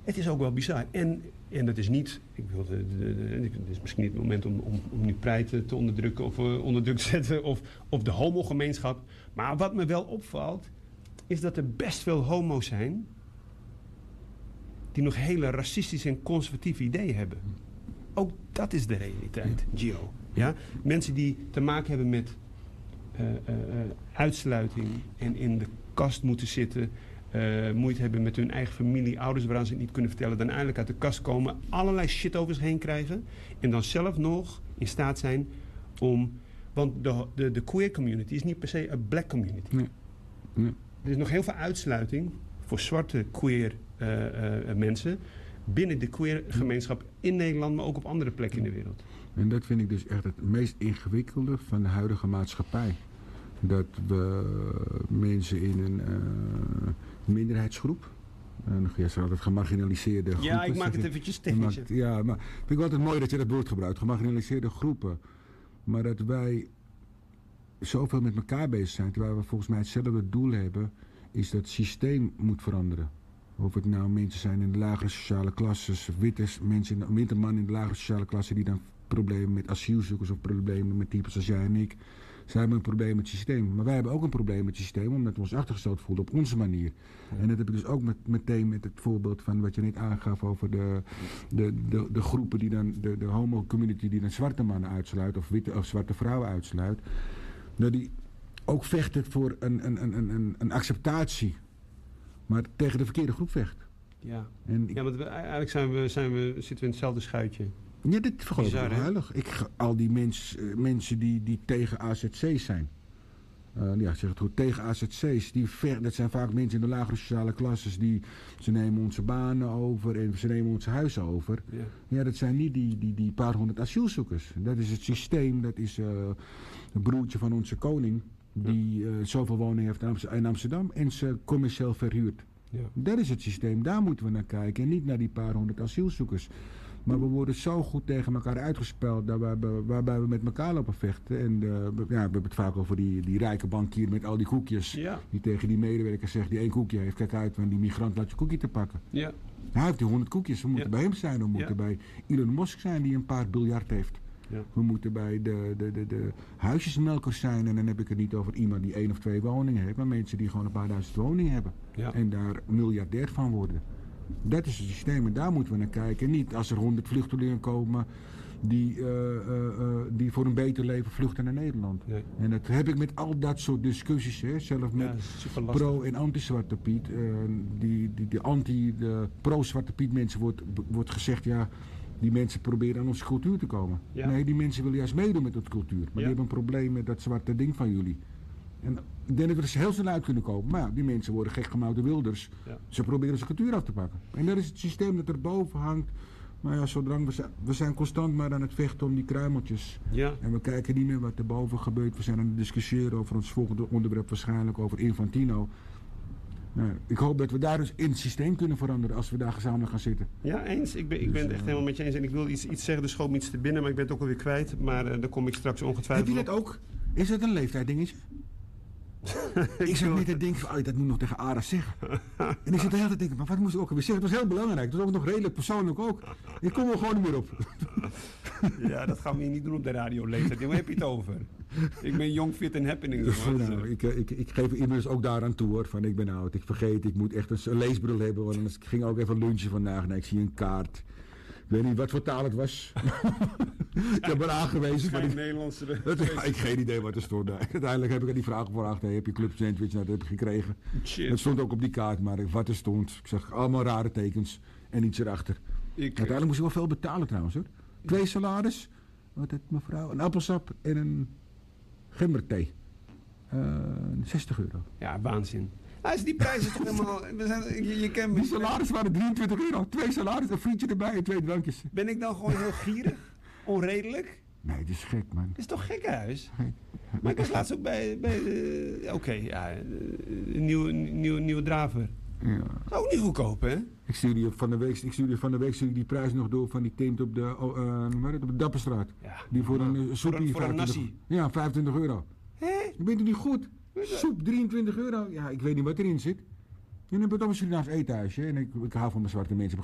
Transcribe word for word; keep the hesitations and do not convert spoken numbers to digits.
Het is ook wel bizar. En, en dat is niet... Ik wil de, de, de, het is misschien niet het moment om, om, om nu Pride te onderdrukken of uh, onder druk te zetten. Of, of de homogemeenschap. Maar wat me wel opvalt... is dat er best veel homo's zijn... die nog hele racistische en conservatieve ideeën hebben. Ook dat is de realiteit, Gio. Ja? Mensen die te maken hebben met uh, uh, uh, uitsluiting... en in de kast moeten zitten... Uh, moeite hebben met hun eigen familie, ouders waaraan ze het niet kunnen vertellen... dan eindelijk uit de kast komen, allerlei shit over zich heen krijgen... en dan zelf nog in staat zijn om... want de, de, de queer community is niet per se een black community. Nee. Nee. Er is nog heel veel uitsluiting voor zwarte queer uh, uh, mensen... binnen de queer gemeenschap in Nederland, maar ook op andere plekken in de wereld. En dat vind ik dus echt het meest ingewikkelde van de huidige maatschappij. Dat we mensen in een uh, minderheidsgroep... En je zou dat gemarginaliseerde groepen... Ja, ik maak het eventjes technisch. Maakt, ja, maar vind ik altijd mooi dat je dat woord gebruikt. Gemarginaliseerde groepen. Maar dat wij zoveel met elkaar bezig zijn... terwijl we volgens mij hetzelfde doel hebben... is dat het systeem moet veranderen. Of het nou mensen zijn in de lagere sociale klasses... witte mensen, in, witte mannen in de lagere sociale klasse... die dan problemen met asielzoekers of problemen met types als jij en ik... Zij hebben een probleem met het systeem. Maar wij hebben ook een probleem met het systeem... omdat we ons achtergesteld voelen op onze manier. Ja. En dat heb ik dus ook met, meteen met het voorbeeld van... wat je net aangaf over de, de, de, de groepen die dan... de, de homo-community die dan zwarte mannen uitsluit... of witte of zwarte vrouwen uitsluit. Dat die ook vechten voor een, een, een, een, een acceptatie. Maar tegen de verkeerde groep vecht. Ja, en ik, ja want we, eigenlijk zijn we, zijn we, zitten we in hetzelfde schuitje. Ja, dit vergeloof ik wel heilig. Ik, al die mens, uh, mensen die, die tegen A Z C's zijn. Uh, ja, ik zeg het goed. Tegen A Z C's. Die ver, dat zijn vaak mensen in de lagere sociale klasses. Die, ze nemen onze banen over en ze nemen ons huis over. Ja, ja dat zijn niet die, die, die paar honderd asielzoekers. Dat is het systeem. Dat is uh, een broertje van onze koning. Die uh, zoveel woningen heeft in Amsterdam. En ze commercieel verhuurt. Ja. Dat is het systeem. Daar moeten we naar kijken. En niet naar die paar honderd asielzoekers. Maar we worden zo goed tegen elkaar uitgespeeld... Dat we, waarbij we met elkaar lopen vechten. En uh, ja, we hebben het vaak over die, die rijke bankier met al die koekjes. Ja. Die tegen die medewerker zegt... die één koekje heeft, kijk uit, van die migrant laat je koekje te pakken. Ja. Hij heeft die honderd koekjes. We moeten ja. bij hem zijn. We moeten ja. bij Elon Musk zijn die een paar biljard heeft. Ja. We moeten bij de, de, de, de huisjesmelkers zijn. En dan heb ik het niet over iemand die één of twee woningen heeft... maar mensen die gewoon een paar duizend woningen hebben. Ja. En daar miljardair van worden. Dat is het systeem en daar moeten we naar kijken. En niet als er honderd vluchtelingen komen die, uh, uh, uh, die voor een beter leven vluchten naar Nederland. Nee. En dat heb ik met al dat soort discussies, hè, zelf met ja, pro- en anti-Zwarte Piet. Uh, die, die, de anti, de pro-Zwarte Piet mensen wordt, wordt gezegd, ja, die mensen proberen aan onze cultuur te komen. Ja. Nee, die mensen willen juist meedoen met onze cultuur. Maar ja. die hebben een probleem met dat zwarte ding van jullie. En ik denk dat we er heel snel uit kunnen komen. Maar ja, die mensen worden gek gemaakt door wilders. Ja. Ze proberen zijn cultuur af te pakken. En dat is het systeem dat erboven hangt. Maar ja, zolang we zijn, we zijn constant maar aan het vechten om die kruimeltjes. Ja. En we kijken niet meer wat erboven gebeurt. We zijn aan het discussiëren over ons volgende onderwerp waarschijnlijk over Infantino. Nou, ik hoop dat we daar dus in het systeem kunnen veranderen als we daar gezamenlijk gaan zitten. Ja, eens. Ik ben, ik ben het echt helemaal met je eens. En ik wil iets, iets zeggen, er schoot me iets te binnen, maar ik ben het ook alweer kwijt. Maar uh, daar kom ik straks ongetwijfeld op. Heb je dat ook? Is dat een leeftijddingetje? ik zeg niet te denken van, oh, dat moet nog tegen Ara zeggen. En ik zit de hele tijd te denken, maar wat moest ik ook weer zeggen? Het was heel belangrijk. Dat was ook nog redelijk persoonlijk ook. Ik kom er gewoon niet meer op. Ja, dat gaan we hier niet doen op de radioleeftijd. Waar heb je het over? Ik ben jong, fit en happening. Nou, ik, ik, ik geef inmiddels ook daaraan toe hoor. Van ik ben oud, ik vergeet, ik moet echt een, een leesbril hebben. Want ik ging ook even lunchen vandaag. Nou, ik zie een kaart. Ik weet niet wat voor taal het was. Ik heb er aangewezen. Geen Nederlandse. Dat, ja, ik heb geen idee wat er stond. Uiteindelijk heb ik aan die vraag gevraagd. Hey, heb je club sandwich? Nou, dat heb ik gekregen. Shit. Dat stond ook op die kaart. Maar wat er stond. Ik zeg allemaal rare tekens. En iets erachter. Ik, Uiteindelijk moest ik wel veel betalen trouwens hoor. Twee salaris. Wat het mevrouw? Een appelsap en een gemberthee. Uh, zestig euro. Ja, waanzin. Als die prijzen toch helemaal... We zijn, je, je kent me. Die salaris waren drieëntwintig euro. Twee salaris, een frietje erbij en twee drankjes. Ben ik dan gewoon heel gierig? Onredelijk? Nee, dat is gek, man. Dat is toch gek huis? Nee. Maar ik was laatst ook bij... bij uh, Oké, okay, ja. Een nieuwe, nieuwe, nieuwe draver. Ja. Ook niet goedkoop, hè? Ik stuurde je van de week, ik stuurde van de week stuurde die prijs nog door van die tent op de, uh, op de Dapperstraat. Ja. Die voor een uh, soepie... Voor een nasi. Ja, vijfentwintig euro. Hé? Je bent er niet goed? Soep, drieëntwintig euro. Ja, ik weet niet wat erin zit. En dan heb ik ook een Surinaams eethuisje. En ik, ik hou van mijn zwarte mensen.